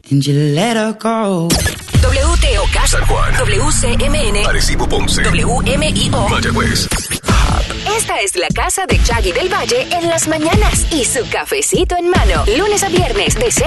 and you let her go. WTOK, San Juan, WCMN, Arecibo, Ponce, WMIO. Mayagüez. Esta es la casa de Chaggy del Valle en las mañanas y su cafecito en mano. Lunes a viernes de